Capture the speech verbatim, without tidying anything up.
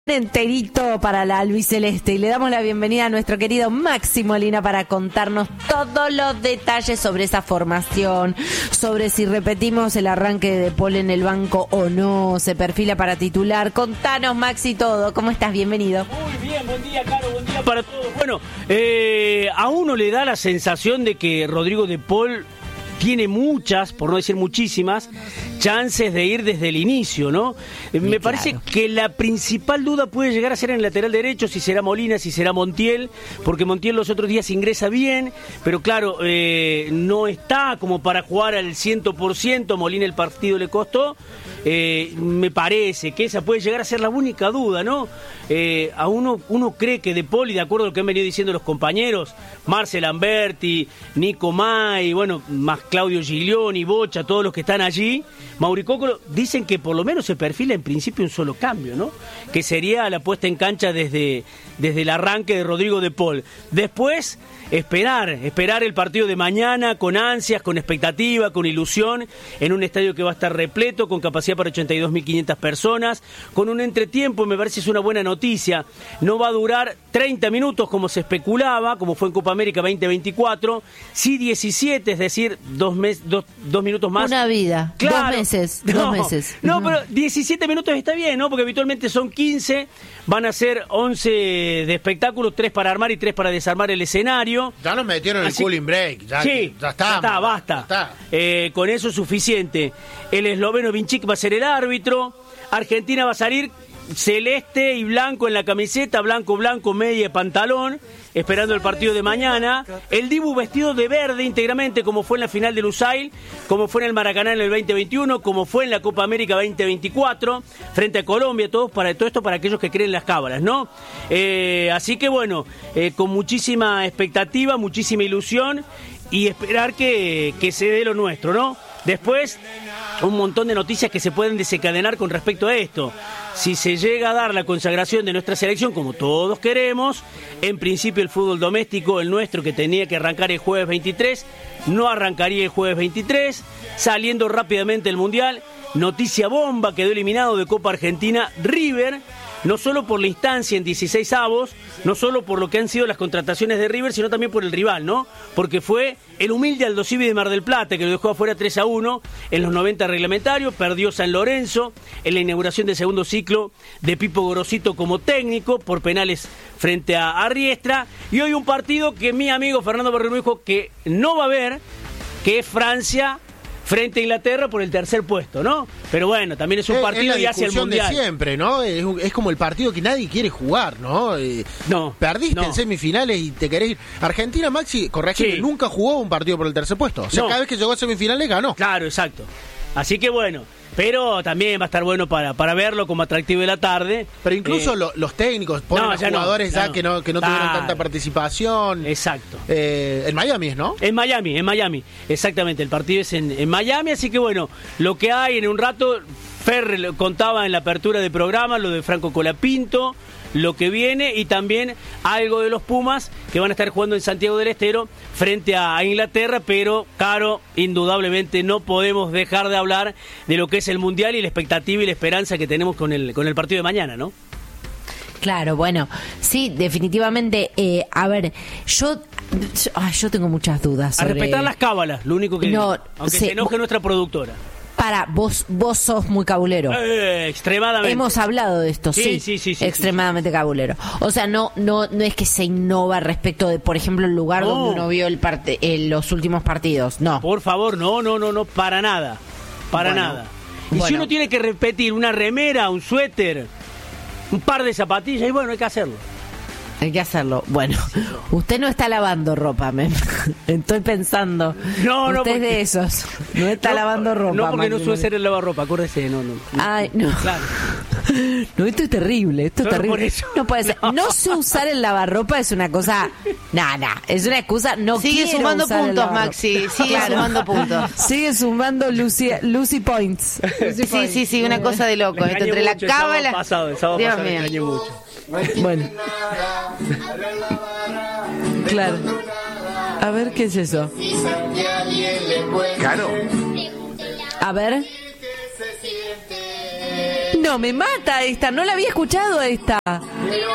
Enterito para la albiceleste y le damos la bienvenida a nuestro querido Maxi Molina para contarnos todos los detalles sobre esa formación, sobre si repetimos el arranque de Paul en el banco o no, se perfila para titular. Contanos, Maxi, todo. ¿Cómo estás? Bienvenido. Muy bien, buen día, Caro, buen día para todos. Bueno, eh, a uno le da la sensación de que Rodrigo de Paul tiene muchas, por no decir muchísimas, chances de ir desde el inicio, ¿no? Sí, Me claro. parece que la principal duda puede llegar a ser en el lateral derecho, si será Molina, si será Montiel, porque Montiel los otros días ingresa bien, pero claro, eh, no está como para jugar al cien por ciento, Molina el partido le costó, eh, me parece que esa puede llegar a ser la única duda, ¿no? Eh, a uno, uno cree que De Paul, y de acuerdo a lo que han venido diciendo los compañeros, Marcel Lamberti, Nico May, bueno, más Claudio Giglioni, Bocha, todos los que están allí, Mauricócolo, dicen que por lo menos se perfila en principio un solo cambio, ¿no? Que sería la puesta en cancha desde, desde el arranque de Rodrigo de Paul. Después, esperar, esperar el partido de mañana con ansias, con expectativa, con ilusión, en un estadio que va a estar repleto, con capacidad para ochenta y dos mil quinientas personas, con un entretiempo, me parece es una buena noticia. No va a durar treinta minutos como se especulaba, como fue en Copa América veinte veinticuatro, sí diecisiete, es decir, dos, mes, dos, dos minutos más. Una vida, claro, dos meses, no, dos meses. No, uh-huh. Pero diecisiete minutos está bien, ¿no? Porque habitualmente son quince, van a ser once de espectáculos, tres para armar y tres para desarmar el escenario. Ya nos metieron Así, el cooling break, ya, sí, ya está. Ya está, basta. Ya está. Eh, con eso es suficiente. El esloveno Vinčić va a ser el árbitro, Argentina va a salir celeste y blanco en la camiseta, blanco, blanco, media y pantalón, esperando el partido de mañana. El Dibu vestido de verde íntegramente, como fue en la final del Lusail, como fue en el Maracaná en el veinte veintiuno, como fue en la Copa América veinte veinticuatro, frente a Colombia, todo, para, todo esto para aquellos que creen las cábalas, ¿no? Eh, así que bueno, eh, con muchísima expectativa, muchísima ilusión y esperar que, que se dé lo nuestro, ¿no? Después, un montón de noticias que se pueden desencadenar con respecto a esto. Si se llega a dar la consagración de nuestra selección, como todos queremos, en principio el fútbol doméstico, el nuestro, que tenía que arrancar el jueves veintitrés, no arrancaría el jueves veintitrés, saliendo rápidamente el Mundial. Noticia bomba, quedó eliminado de Copa Argentina River, no solo por la instancia en dieciséis avos, no solo por lo que han sido las contrataciones de River, sino también por el rival, ¿no? Porque fue el humilde Aldo Civi de Mar del Plata, que lo dejó afuera tres a uno en los noventa reglamentarios, perdió San Lorenzo en la inauguración del segundo ciclo de Pipo Gorosito como técnico, por penales frente a, a Riestra, y hoy un partido que mi amigo Fernando Barrero dijo que no va a haber, que es Francia frente a Inglaterra por el tercer puesto, ¿no? Pero bueno, también es un es, partido es y hacia el Mundial. De siempre, ¿no? Es, es como el partido que nadie quiere jugar, ¿no? Eh, no. Perdiste no. en semifinales y te querés ir. Argentina, Maxi, corregime, sí. nunca jugó un partido por el tercer puesto. O sea, no. cada vez que llegó a semifinales ganó. Claro, exacto. Así que bueno, pero también va a estar bueno para, para verlo como atractivo de la tarde. Pero incluso eh, lo, los técnicos ponen no, a jugadores no, ya, ya no. que no, que no claro. tuvieron tanta participación. Exacto. Eh, en Miami, ¿no? En Miami, en Miami. Exactamente, el partido es en, en Miami, así que bueno, lo que hay en un rato, Fer contaba en la apertura del programa, lo de Franco Colapinto, lo que viene y también algo de los Pumas que van a estar jugando en Santiago del Estero frente a Inglaterra, pero Caro, indudablemente no podemos dejar de hablar de lo que es el Mundial y la expectativa y la esperanza que tenemos con el, con el partido de mañana, ¿no? Claro, bueno, sí, definitivamente, eh, a ver, yo, yo, ay, yo tengo muchas dudas sobre... A respetar las cábalas, lo único que no, digo, aunque se, se enoje nuestra productora. Para, vos vos sos muy cabulero. Eh, extremadamente. Hemos hablado de esto, sí. Sí, sí, sí, sí extremadamente sí, sí. cabulero. O sea, no no no es que se innova respecto de, por ejemplo, el lugar no. donde uno vio el parte, eh, los últimos partidos. No. Por favor, no, no, no, no, para nada. Para bueno, nada. Y bueno. si uno tiene que repetir una remera, un suéter, un par de zapatillas, y bueno, hay que hacerlo. Hay que hacerlo. Bueno, usted no está lavando ropa, me estoy pensando. No, no. Usted porque... es de esos. No está no, lavando ropa. No, porque Maxi, no suele ser el lavarropa, acuérdese, no, no. Ay, no. Claro. No, esto es terrible, esto es Solo terrible. por eso. No puede ser. No. No sé usar el lavarropa, es una cosa. Nada, nah, es una excusa. No Sigue quiero sumando usar puntos, Maxi. Sigue claro. sumando puntos. Sigue sumando Lucy, Lucy Points. Lucy sí, points. sí, sí, una cosa de loco. Esto entre la cábala. El pasado, el sábado Dios pasado me mío. engañé mucho. Bueno. Claro. A ver, ¿qué es eso? Claro. A ver. no, me mata esta, no la había escuchado esta.